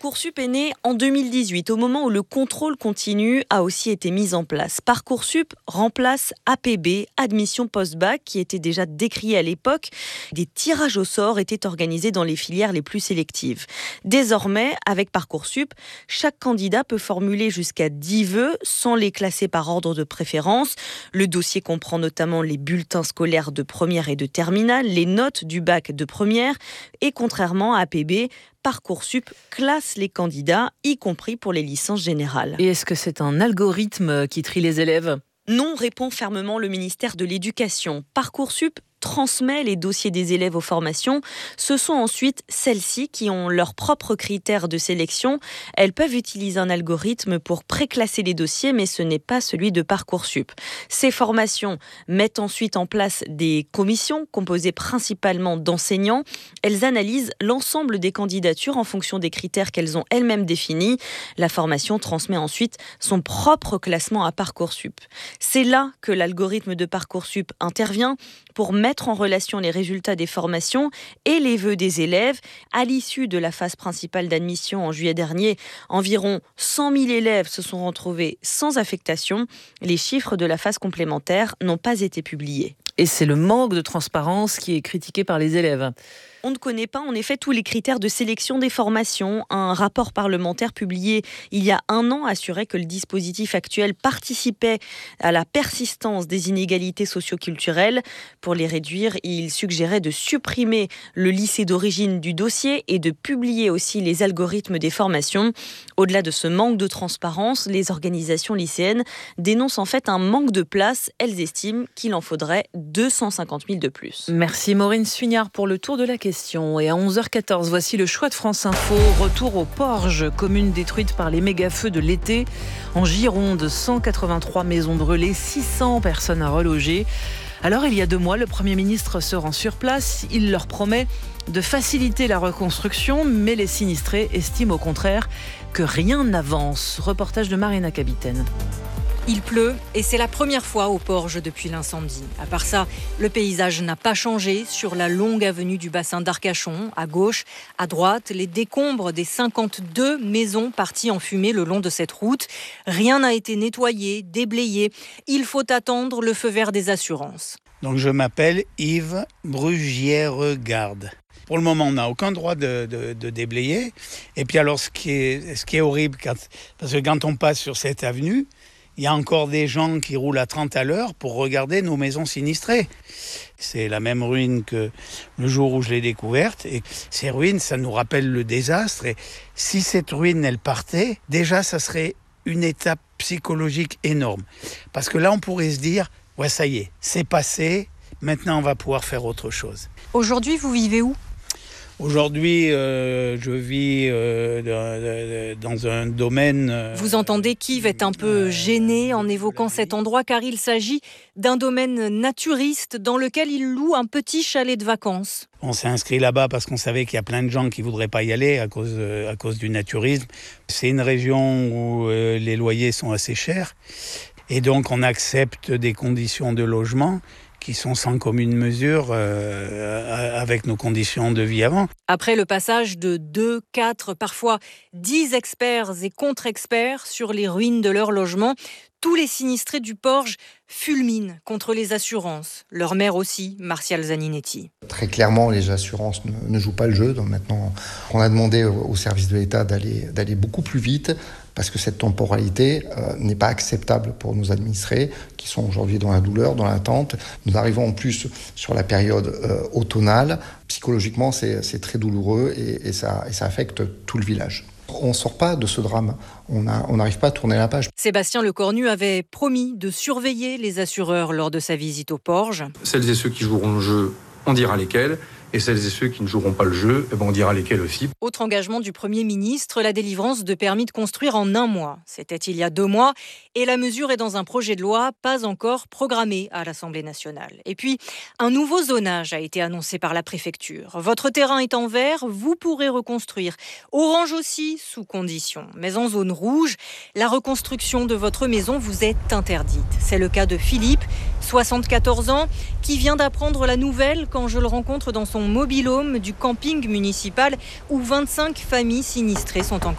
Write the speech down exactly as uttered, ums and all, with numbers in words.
Parcoursup est né en deux mille dix-huit, au moment où le contrôle continu a aussi été mis en place. Parcoursup remplace A P B, admission post-bac, qui était déjà décrié à l'époque. Des tirages au sort étaient organisés dans les filières les plus sélectives. Désormais, avec Parcoursup, chaque candidat peut formuler jusqu'à dix vœux sans les classer par ordre de préférence. Le dossier comprend notamment les bulletins scolaires de première et de terminale, les notes du bac de première et contrairement à A P B, Parcoursup classe les candidats, y compris pour les licences générales. Et est-ce que c'est un algorithme qui trie les élèves ? Non, répond fermement le ministère de l'Éducation. Parcoursup transmet les dossiers des élèves aux formations. Ce sont ensuite celles-ci qui ont leurs propres critères de sélection. Elles peuvent utiliser un algorithme pour préclasser les dossiers, mais ce n'est pas celui de Parcoursup. Ces formations mettent ensuite en place des commissions composées principalement d'enseignants. Elles analysent l'ensemble des candidatures en fonction des critères qu'elles ont elles-mêmes définis. La formation transmet ensuite son propre classement à Parcoursup. C'est là que l'algorithme de Parcoursup intervient pour mettre en relation les résultats des formations et les vœux des élèves. À l'issue de la phase principale d'admission en juillet dernier, environ cent mille élèves se sont retrouvés sans affectation. Les chiffres de la phase complémentaire n'ont pas été publiés. Et c'est le manque de transparence qui est critiqué par les élèves. On ne connaît pas en effet tous les critères de sélection des formations. Un rapport parlementaire publié il y a un an assurait que le dispositif actuel participait à la persistance des inégalités socio-culturelles. Pour les réduire, il suggérait de supprimer le lycée d'origine du dossier et de publier aussi les algorithmes des formations. Au-delà de ce manque de transparence, les organisations lycéennes dénoncent en fait un manque de place. Elles estiment qu'il en faudrait deux cent cinquante mille de plus. Merci Maureen Suignard pour le tour de la question. Et à onze heures quatorze, voici le choix de France Info. Retour aux Porges, commune détruite par les méga-feux de l'été. En Gironde, cent quatre-vingt-trois maisons brûlées, six cents personnes à reloger. Alors, il y a deux mois, le Premier ministre se rend sur place. Il leur promet de faciliter la reconstruction, mais les sinistrés estiment au contraire que rien n'avance. Reportage de Marina Capitaine. Il pleut et c'est la première fois aux Porges depuis l'incendie. À part ça, le paysage n'a pas changé sur la longue avenue du bassin d'Arcachon. À gauche, à droite, les décombres des cinquante-deux maisons parties en fumée le long de cette route. Rien n'a été nettoyé, déblayé. Il faut attendre le feu vert des assurances. Donc je m'appelle Yves Brugière-Garde. Pour le moment, on n'a aucun droit de, de, de déblayer. Et puis alors, ce qui est, ce qui est horrible, quand, parce que quand on passe sur cette avenue, il y a encore des gens qui roulent à trente à l'heure pour regarder nos maisons sinistrées. C'est la même ruine que le jour où je l'ai découverte. Et ces ruines, ça nous rappelle le désastre. Et si cette ruine, elle partait, déjà, ça serait une étape psychologique énorme. Parce que là, on pourrait se dire, ouais, ça y est, c'est passé, maintenant on va pouvoir faire autre chose. Aujourd'hui, vous vivez où ? Aujourd'hui, euh, je vis euh, dans un domaine... Euh, Vous entendez qu'Yves est un peu gêné en évoquant cet endroit car il s'agit d'un domaine naturiste dans lequel il loue un petit chalet de vacances. On s'est inscrit là-bas parce qu'on savait qu'il y a plein de gens qui ne voudraient pas y aller à cause, à cause du naturisme. C'est une région où euh, les loyers sont assez chers et donc on accepte des conditions de logement qui sont sans commune mesure euh, avec nos conditions de vie avant. Après le passage de deux, quatre, parfois dix experts et contre-experts sur les ruines de leur logement, tous les sinistrés du Porge fulminent contre les assurances. Leur maire aussi, Martial Zaninetti. Très clairement, les assurances ne, ne jouent pas le jeu. Donc maintenant, on a demandé au service de l'État d'aller, d'aller beaucoup plus vite parce que cette temporalité euh, n'est pas acceptable pour nos administrés qui sont aujourd'hui dans la douleur, dans l'attente. Nous arrivons en plus sur la période euh, automnale. Psychologiquement, c'est, c'est très douloureux et, et, ça, et ça affecte tout le village. On ne sort pas de ce drame, on n'arrive pas à tourner la page. Sébastien Lecornu avait promis de surveiller les assureurs lors de sa visite aux Porges. Celles et ceux qui joueront le jeu, on dira lesquels. Et celles et ceux qui ne joueront pas le jeu, eh ben on dira lesquels aussi. Autre engagement du Premier ministre, la délivrance de permis de construire en un mois. C'était il y a deux mois et la mesure est dans un projet de loi pas encore programmé à l'Assemblée nationale. Et puis, un nouveau zonage a été annoncé par la préfecture. Votre terrain est en vert, vous pourrez reconstruire. Orange aussi, sous condition. Mais en zone rouge, la reconstruction de votre maison vous est interdite. C'est le cas de Philippe, soixante-quatorze ans, qui vient d'apprendre la nouvelle quand je le rencontre dans son mobil-home du camping municipal où vingt-cinq familles sinistrées sont en